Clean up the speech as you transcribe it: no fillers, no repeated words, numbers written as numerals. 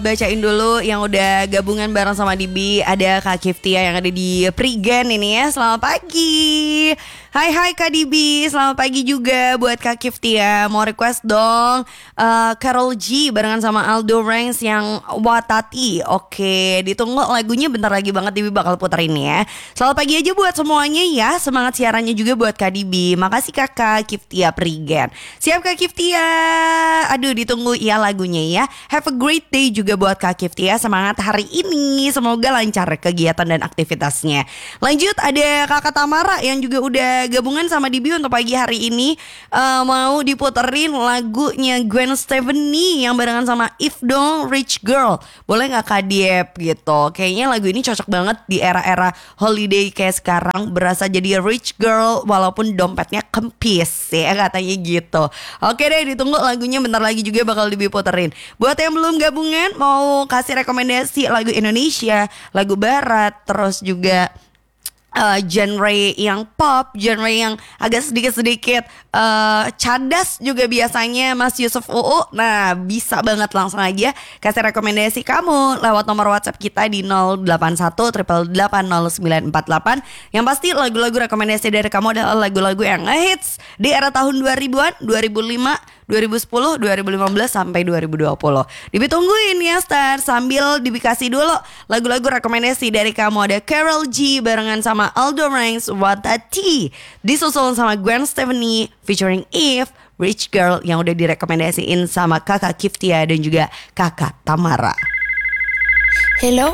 Bacain dulu yang udah gabungan bareng sama Dibi. Ada Kak Kiftia yang ada di Prigen ini ya. Selamat pagi. Hai Kak Dibi, selamat pagi juga buat Kak Kiftia. Mau request dong Karol G barengan sama Aldo Ranks yang Watati. Oke, ditunggu lagunya bentar lagi banget, Dibi bakal puterin ya. Selamat pagi aja buat semuanya ya. Semangat siarannya juga buat Kak Dibi. Makasih Kakak Kiftia Prigen. Siap Kak Kiftia. Aduh, ditunggu ya lagunya ya. Have a great day juga buat Kak Kiftia. Semangat hari ini. Semoga lancar kegiatan dan aktivitasnya. Lanjut ada Kakak Tamara yang juga udah gabungan sama Dibi untuk pagi hari ini. Mau diputerin lagunya Gwen Stefani yang barengan sama If dong, Rich Girl. Boleh gak Kak Diep gitu. Kayaknya lagu ini cocok banget di era-era holiday kayak sekarang. Berasa jadi rich girl walaupun dompetnya kempis ya katanya gitu. Oke deh, ditunggu lagunya bentar lagi juga bakal Dibi puterin. Buat yang belum gabungan mau kasih rekomendasi lagu Indonesia, lagu barat, terus juga genre yang pop, genre yang agak sedikit-sedikit cadas juga biasanya Mas Yusuf UU. Nah bisa banget langsung aja kasih rekomendasi kamu lewat nomor WhatsApp kita di 08188800948. Yang pasti lagu-lagu rekomendasi dari kamu adalah lagu-lagu yang ngehits di era tahun 2000-an, 2005, 2010, 2015 sampai 2020. Dibi tungguin ya Star. Sambil Dibi kasih dulu lagu-lagu rekomendasi dari kamu. Ada Karol G barengan sama Aldo Ranks Watati, disusul sama Gwen Stefani featuring If, Rich Girl yang udah direkomendasiin sama Kakak Kiftia dan juga Kakak Tamara. Hello.